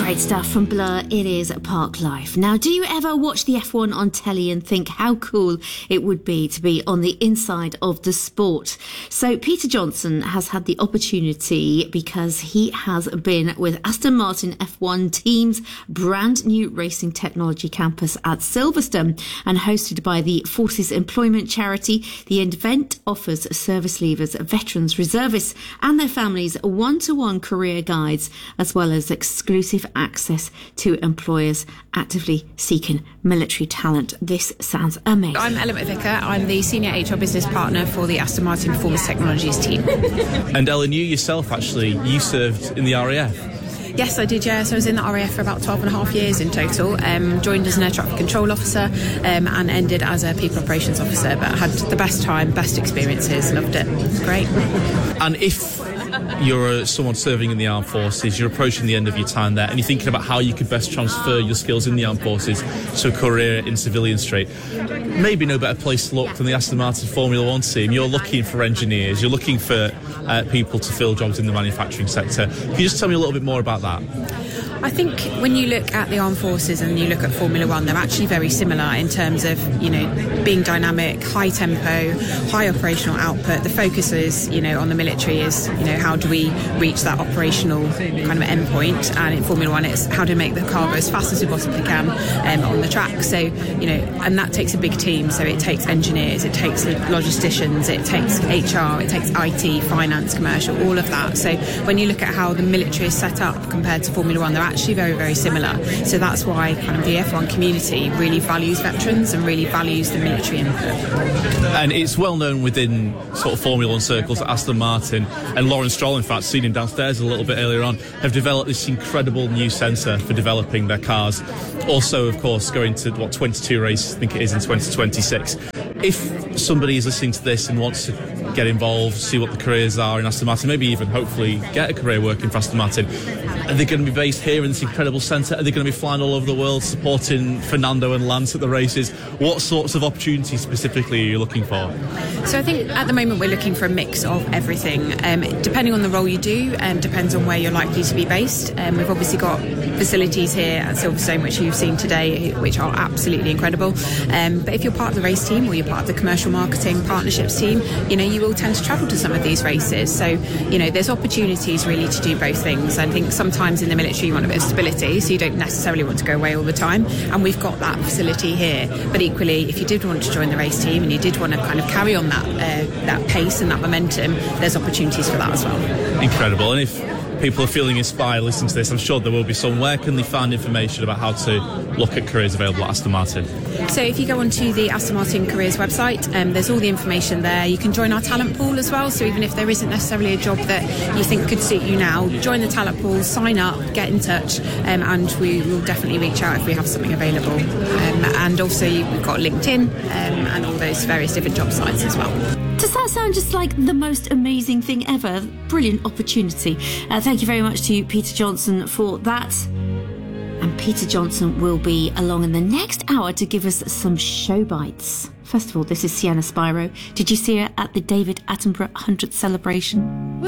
Great stuff from Blur. It is Park Life. Now, do you ever watch the F1 on telly and think how cool it would be to be on the inside of the sport? So Peter Johnson has had the opportunity because he has been with Aston Martin F1 team's brand new racing technology campus at Silverstone, and hosted by the Forces Employment Charity. The event offers service leavers, veterans, reservists and their families one-to-one career guides, as well as exclusive access to employers actively seeking military talent. This sounds amazing. I'm Ellen McVicker. I'm the Senior HR Business Partner for the Aston Martin Performance Technologies team. And Ellen, you yourself, actually, you served in the RAF. Yes, I did, yeah. So I was in the RAF for about 12 and a half years in total. Joined as an air traffic control officer and ended as a people operations officer. But I had the best time, best experiences, loved it. It was great. And if you're someone serving in the armed forces, you're approaching the end of your time there, and you're thinking about how you could best transfer your skills in the armed forces to a career in civilian straight, maybe no better place to look than the Aston Martin Formula One team. You're looking for engineers, you're looking for people to fill jobs in the manufacturing sector. Can you just tell me a little bit more about that? I think when you look at the armed forces and you look at Formula One, they're actually very similar in terms of, being dynamic, high tempo, high operational output. The focus is, on the military is, how do we reach that operational kind of endpoint? And in Formula One, it's how to make the car go as fast as we possibly can on the track. So, and that takes a big team. So it takes engineers, it takes logisticians, it takes HR, it takes IT, finance, commercial, all of that. So when you look at how the military is set up compared to Formula One, they're actually very, very similar. So that's why kind of the F1 community really values veterans and really values the military input. And it's well known within sort of Formula One circles that Aston Martin and Lawrence Stroll, in fact, seen him downstairs a little bit earlier on, have developed this incredible new sensor for developing their cars. Also, of course, going to 22 race, I think it is in 2026. If somebody is listening to this and wants to get involved, see what the careers are in Aston Martin, maybe even hopefully get a career working for Aston Martin, are they going to be based here in this incredible centre? Are they going to be flying all over the world supporting Fernando and Lance at the races? What sorts of opportunities specifically are you looking for? So I think at the moment we're looking for a mix of everything. Depending on the role you do, depends on where you're likely to be based. We've obviously got facilities here at Silverstone, which you've seen today, which are absolutely incredible. But if you're part of the race team or you're part of the commercial marketing partnerships team, you will tend to travel to some of these races. So, there's opportunities really to do both things. I think sometimes in the military you want a bit of stability, so you don't necessarily want to go away all the time. And we've got that facility here. But equally, if you did want to join the race team and you did want to kind of carry on that pace and that momentum, there's opportunities for that as well. Incredible. And if people are feeling inspired listening to this, I'm sure there will be some. Where can they find information about how to look at careers available at Aston Martin? So if you go onto the Aston Martin Careers website, there's all the information there. You can join our talent pool as well, so even if there isn't necessarily a job that you think could suit you now, join the talent pool, sign up, get in touch, and we will definitely reach out if we have something available. And also we've got LinkedIn and all those various different job sites as well. Does that sound just like the most amazing thing ever? Brilliant opportunity. Thank you very much to Peter Johnson for that. And Peter Johnson will be along in the next hour to give us some show bites. First of all, this is Sienna Spiro. Did you see her at the David Attenborough 100th celebration?